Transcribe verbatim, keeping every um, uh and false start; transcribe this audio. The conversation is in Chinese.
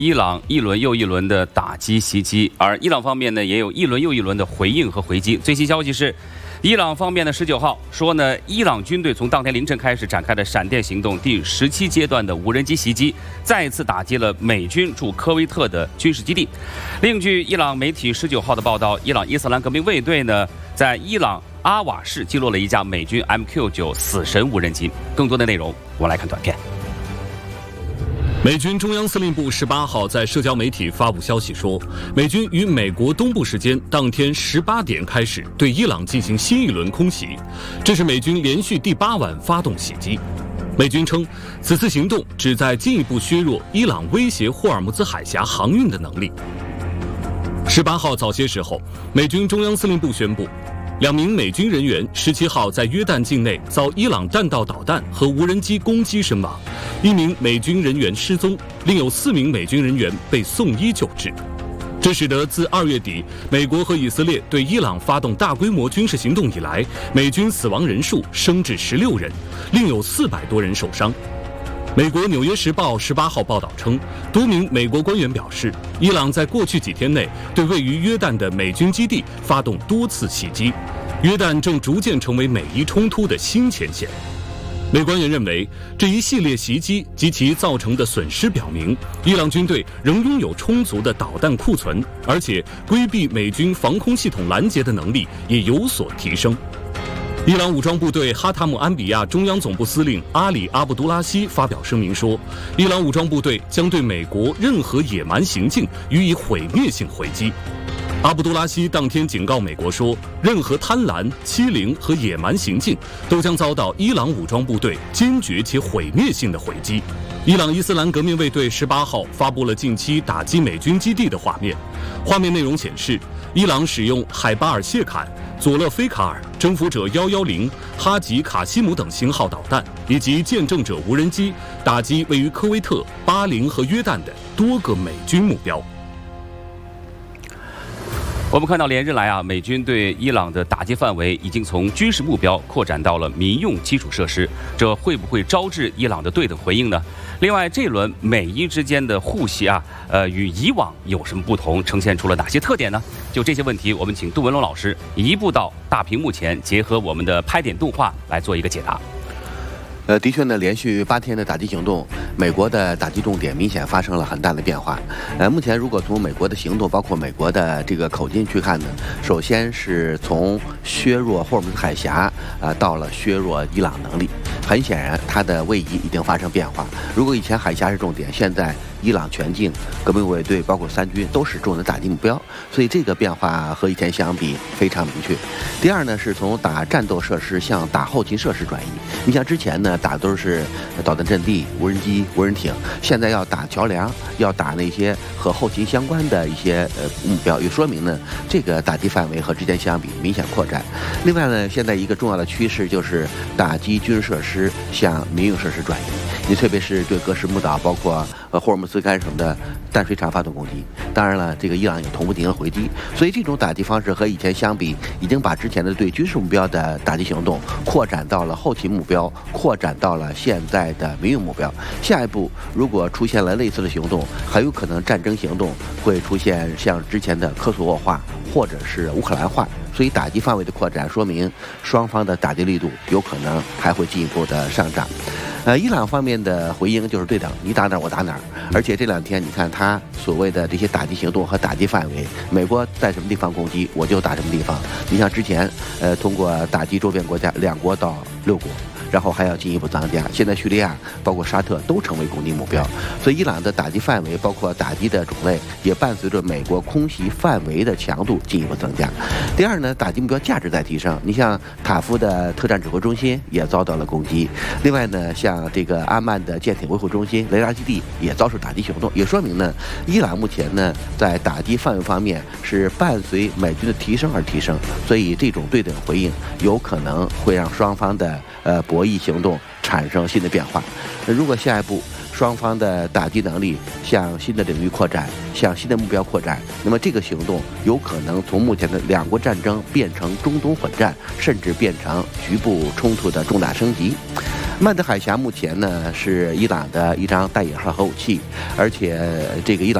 伊朗一轮又一轮的打击袭击，而伊朗方面呢也有一轮又一轮的回应和回击。最新消息是，伊朗方面的十九号说呢，伊朗军队从当天凌晨开始展开的闪电行动第十七阶段的无人机袭击，再次打击了美军驻科威特的军事基地。另据伊朗媒体十九号的报道，伊朗伊斯兰革命卫队呢在伊朗阿瓦市击落了一架美军 M Q 九 死神无人机。更多的内容，我们来看短片。 美军中央司令部十八号在社交媒体发布消息说，美军于美国东部时间当天十八点开始对伊朗进行新一轮空袭，这是美军连续第八晚发动袭击。美军称，此次行动旨在进一步削弱伊朗威胁霍尔木兹海峡航运的能力。十八号早些时候，美军中央司令部宣布，两名美军人员十七号在约旦境内遭伊朗弹道导弹和无人机攻击身亡，一名美军人员失踪，另有四名美军人员被送医救治。这使得自二月底美国和以色列对伊朗发动大规模军事行动以来，美军死亡人数升至十六人，另有四百多人受伤。美国《纽约时报》十八号报道称，多名美国官员表示，伊朗在过去几天内对位于约旦的美军基地发动多次袭击，约旦正逐渐成为美伊冲突的新前线。美官员认为，这一系列袭击及其造成的损失表明，伊朗军队仍拥有充足的导弹库存，而且规避美军防空系统拦截的能力也有所提升。伊朗武装部队哈塔姆安比亚中央总部司令阿里阿布杜拉希发表声明说，伊朗武装部队将对美国任何野蛮行径予以毁灭性回击。阿布杜拉希当天警告美国说，任何贪婪、欺凌和野蛮行径都将遭到伊朗武装部队坚决且毁灭性的回击。伊朗伊斯兰革命卫队十八号发布了近期打击美军基地的画面，画面内容显示，伊朗使用海巴尔谢坎、佐勒菲卡尔、征服者一一零、哈吉卡西姆等型号导弹以及见证者无人机，打击位于科威特、巴林和约旦的多个美军目标。 我们看到，连日来啊，美军对伊朗的打击范围已经从军事目标扩展到了民用基础设施，这会不会招致伊朗的对等回应呢？另外，这轮美伊之间的互袭啊，呃，与以往有什么不同？呈现出了哪些特点呢？就这些问题，我们请杜文龙老师移步到大屏幕前，结合我们的拍点动画来做一个解答。 呃，的确呢，连续八天的打击行动，美国的打击重点明显发生了很大的变化。呃，目前如果从美国的行动，包括美国的这个口径去看呢，首先是从削弱霍尔木兹海峡啊、呃，到了削弱伊朗能力。很显然，它的位移已经发生变化。如果以前海峡是重点，现在伊朗全境、革命卫队包括三军都是重点打击目标，所以这个变化和以前相比非常明确。第二呢，是从打战斗设施向打后勤设施转移。你像之前呢，打都是导弹阵地、无人机、无人艇，现在要打桥梁，要打那些和后勤相关的一些呃目标，也说明呢，这个打击范围和之前相比明显扩展。另外呢，现在一个重要的趋势就是打击军事设施向民用设施转移。你特别是对格什木岛，包括呃霍尔木兹干省的淡水厂发动攻击。当然了，这个伊朗也同步进行回击，所以这种打击方式和以前相比，已经把之前的对军事目标的打击行动扩展到了后勤目标，扩展到了现在的民用目标。下一步如果出现了类似的行动，很有可能战争行动会出现像之前的科索沃化或者是乌克兰化。所以打击范围的扩展，说明双方的打击力度有可能还会进一步的上涨。呃，伊朗方面的回应就是对等，你打哪儿我打哪儿。而且这两天你看他所谓的这些打击行动和打击范围，美国在什么地方攻击，我就打什么地方。你像之前，呃，通过打击周边国家，两国到六国。然后还要进一步增加，现在叙利亚包括沙特都成为攻击目标，所以伊朗的打击范围包括打击的种类也伴随着美国空袭范围的强度进一步增加。第二呢，打击目标价值在提升，你像塔夫的特战指挥中心也遭到了攻击，另外呢，像这个阿曼的舰艇维护中心、雷达基地也遭受打击行动，也说明呢，伊朗目前呢在打击范围方面是伴随美军的提升而提升，所以这种对等回应有可能会让双方的呃博弈行动产生新的变化。如果下一步双方的打击能力向新的领域扩展，向新的目标扩展，那么这个行动有可能从目前的两国战争变成中东混战，甚至变成局部冲突的重大升级。 曼德海峡目前呢是伊朗的一张带引号核武器，而且这个伊朗